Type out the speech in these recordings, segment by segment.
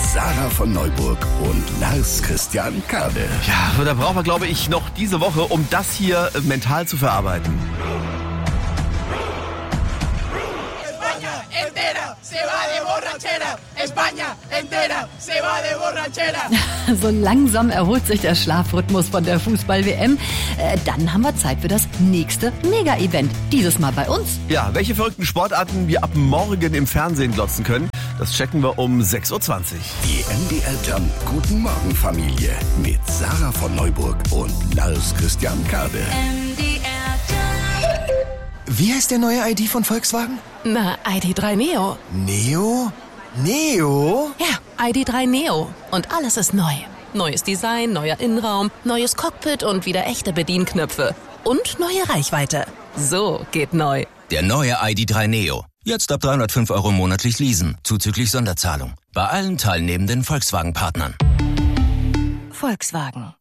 Sarah von Neuburg und Lars Christian Kade. Ja, da brauchen wir, glaube ich, noch diese Woche, um das hier mental zu verarbeiten. España entera se va de borrachera. España entera se va de borrachera. So langsam erholt sich der Schlafrhythmus von der Fußball-WM. Dann haben wir Zeit für das nächste Mega-Event. Dieses Mal bei uns. Ja, welche verrückten Sportarten wir ab morgen im Fernsehen glotzen können, das checken wir um 6.20 Uhr. Die MDR Jump Guten Morgen Familie mit Sarah von Neuburg und Lars Christian Kade. Wie heißt der neue ID von Volkswagen? Na, ID.3 Neo. Neo? Neo? Ja, ID.3 Neo. Und alles ist neu. Neues Design, neuer Innenraum, neues Cockpit und wieder echte Bedienknöpfe. Und neue Reichweite. So geht neu. Der neue ID.3 Neo. Jetzt ab 305 € monatlich leasen, zuzüglich Sonderzahlung. Bei allen teilnehmenden Volkswagen-Partnern. Volkswagen.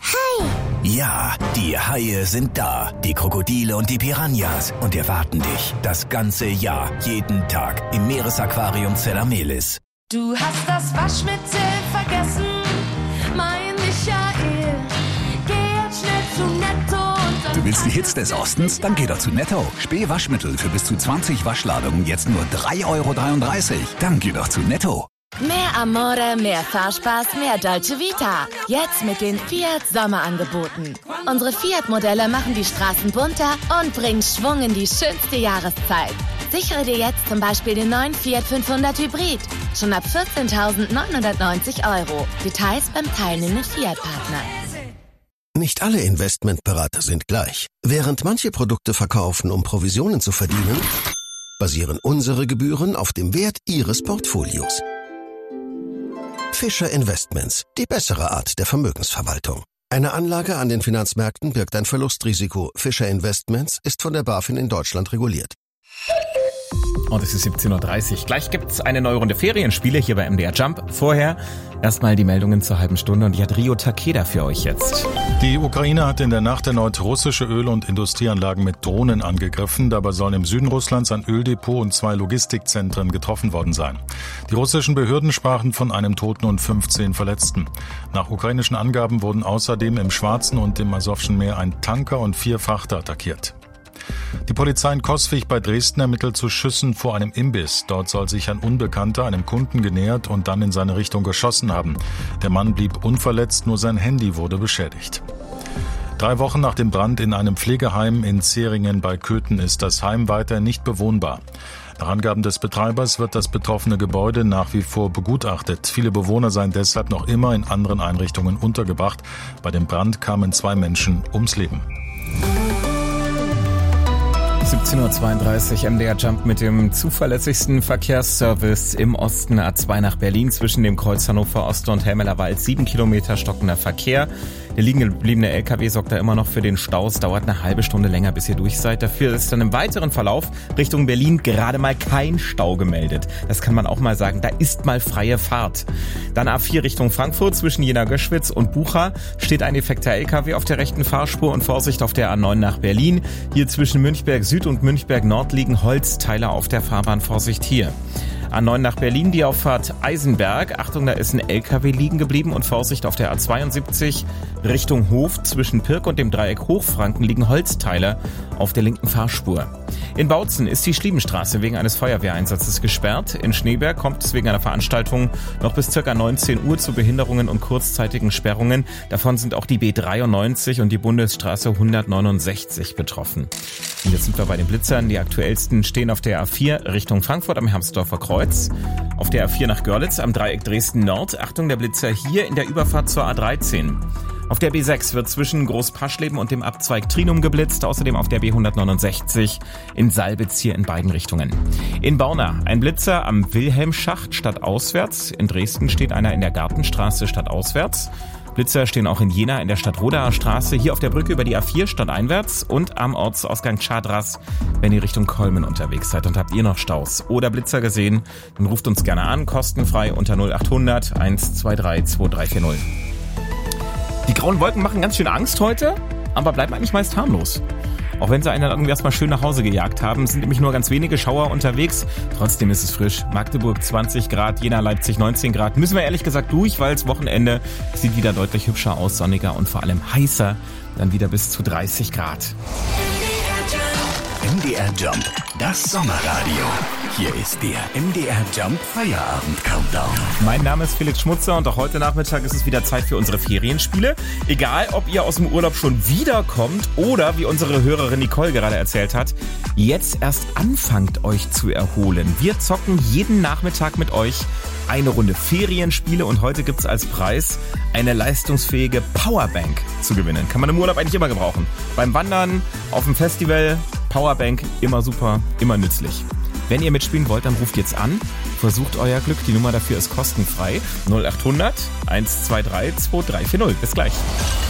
Ja, die Haie sind da. Die Krokodile und die Piranhas. Und erwarten dich das ganze Jahr, jeden Tag im Meeresaquarium Zellamelis. Du hast das Waschmittel vergessen, mein Michael. Geh jetzt schnell zu Netto und dann... Du willst die Hits des Ostens? Dann geh doch zu Netto. Spee-Waschmittel für bis zu 20 Waschladungen jetzt nur 3,33 €. Dann geh doch zu Netto. Mehr Amore, mehr Fahrspaß, mehr Dolce Vita. Jetzt mit den Fiat Sommerangeboten. Unsere Fiat-Modelle machen die Straßen bunter und bringen Schwung in die schönste Jahreszeit. Sichere dir jetzt zum Beispiel den neuen Fiat 500 Hybrid. Schon ab 14.990 €. Details beim teilnehmenden Fiat-Partner. Nicht alle Investmentberater sind gleich. Während manche Produkte verkaufen, um Provisionen zu verdienen, basieren unsere Gebühren auf dem Wert Ihres Portfolios. Fischer Investments, die bessere Art der Vermögensverwaltung. Eine Anlage an den Finanzmärkten birgt ein Verlustrisiko. Fischer Investments ist von der BaFin in Deutschland reguliert. Und es ist 17.30 Uhr. Gleich gibt's eine neue Runde Ferienspiele hier bei MDR Jump. Vorher erstmal die Meldungen zur halben Stunde und die hat Rio Takeda für euch jetzt. Die Ukraine hat in der Nacht erneut russische Öl- und Industrieanlagen mit Drohnen angegriffen. Dabei sollen im Süden Russlands ein Öldepot und 2 Logistikzentren getroffen worden sein. Die russischen Behörden sprachen von einem Toten und 15 Verletzten. Nach ukrainischen Angaben wurden außerdem im Schwarzen und im Asowschen Meer ein Tanker und 4 Frachter attackiert. Die Polizei in Coswig bei Dresden ermittelt zu Schüssen vor einem Imbiss. Dort soll sich ein Unbekannter einem Kunden genähert und dann in seine Richtung geschossen haben. Der Mann blieb unverletzt, nur sein Handy wurde beschädigt. 3 Wochen nach dem Brand in einem Pflegeheim in Zeringen bei Köthen ist das Heim weiter nicht bewohnbar. Nach Angaben des Betreibers wird das betroffene Gebäude nach wie vor begutachtet. Viele Bewohner seien deshalb noch immer in anderen Einrichtungen untergebracht. Bei dem Brand kamen 2 Menschen ums Leben. 17.32 Uhr, MDR Jump mit dem zuverlässigsten Verkehrsservice im Osten. A2 nach Berlin zwischen dem Kreuz Hannover Ost und Helmelerwald. 7 Kilometer stockender Verkehr. Der liegen gebliebene LKW sorgt da immer noch für den Stau. Es dauert eine halbe Stunde länger, bis ihr durch seid. Dafür ist dann im weiteren Verlauf Richtung Berlin gerade mal kein Stau gemeldet. Das kann man auch mal sagen. Da ist mal freie Fahrt. Dann A4 Richtung Frankfurt zwischen Jena-Göschwitz und Bucha steht ein defekter LKW auf der rechten Fahrspur und Vorsicht auf der A9 nach Berlin. Hier zwischen Münchberg Süd und Münchberg Nord liegen Holzteile auf der Fahrbahn. Vorsicht hier. A9 nach Berlin, die Auffahrt Eisenberg. Achtung, da ist ein LKW liegen geblieben und Vorsicht auf der A72 Richtung Hof. Zwischen Pirk und dem Dreieck Hochfranken liegen Holzteile auf der linken Fahrspur. In Bautzen ist die Schliebenstraße wegen eines Feuerwehreinsatzes gesperrt. In Schneeberg kommt es wegen einer Veranstaltung noch bis ca. 19 Uhr zu Behinderungen und kurzzeitigen Sperrungen. Davon sind auch die B93 und die Bundesstraße 169 betroffen. Und jetzt sind wir bei den Blitzern. Die aktuellsten stehen auf der A4 Richtung Frankfurt am Hermsdorfer Kreuz. Auf der A4 nach Görlitz am Dreieck Dresden Nord. Achtung, der Blitzer hier in der Überfahrt zur A13. Auf der B6 wird zwischen Großpaschleben und dem Abzweig Trinum geblitzt, außerdem auf der B169 in Salbitz hier in beiden Richtungen. In Borna ein Blitzer am Wilhelmschacht stadtauswärts. In Dresden steht einer in der Gartenstraße stadtauswärts. Blitzer stehen auch in Jena in der Stadtrodaer Straße, hier auf der Brücke über die A4 stadteinwärts und am Ortsausgang Chadras, wenn ihr Richtung Kolmen unterwegs seid und habt ihr noch Staus oder Blitzer gesehen, dann ruft uns gerne an, kostenfrei unter 0800 123 2340. Die grauen Wolken machen ganz schön Angst heute, aber bleiben eigentlich meist harmlos. Auch wenn sie einen dann irgendwie erstmal schön nach Hause gejagt haben. Es sind nämlich nur ganz wenige Schauer unterwegs. Trotzdem ist es frisch. Magdeburg 20 Grad, Jena, Leipzig 19 Grad. Müssen wir ehrlich gesagt durch, weil das Wochenende sieht wieder deutlich hübscher aus, sonniger und vor allem heißer. Dann wieder bis zu 30 Grad. MDR Jump, das Sommerradio. Hier ist der MDR Jump Feierabend Countdown. Mein Name ist Felix Schmutzer und auch heute Nachmittag ist es wieder Zeit für unsere Ferienspiele. Egal, ob ihr aus dem Urlaub schon wiederkommt oder, wie unsere Hörerin Nicole gerade erzählt hat, jetzt erst anfangt euch zu erholen. Wir zocken jeden Nachmittag mit euch eine Runde Ferienspiele und heute gibt's als Preis eine leistungsfähige Powerbank zu gewinnen. Kann man im Urlaub eigentlich immer gebrauchen. Beim Wandern, auf dem Festival, Powerbank, immer super, immer nützlich. Wenn ihr mitspielen wollt, dann ruft jetzt an, versucht euer Glück. Die Nummer dafür ist kostenfrei. 0800 123 2340. Bis gleich.